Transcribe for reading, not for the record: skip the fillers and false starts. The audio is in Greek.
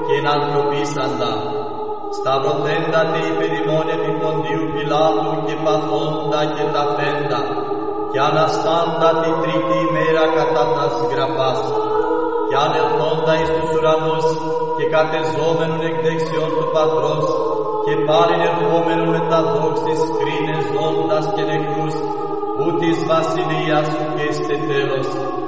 και ενανθρωπίσαντα. Σταυρωθέντα τε υπερημόνια τη Ποντίου Πιλάτου και παθώντα και ταφέντα, και αναστάντα τη τρίτη ημέρα κατά τας γραφάς, και ανελθόντα εις τους ουρανούς και κατεζόμενον εκ δεξιών του Πατρός, και πάλιν ερχόμενον με τα δόξης κρίνες ζώντας και νεκρούς, ου της βασιλείας σου και είστε τέλος.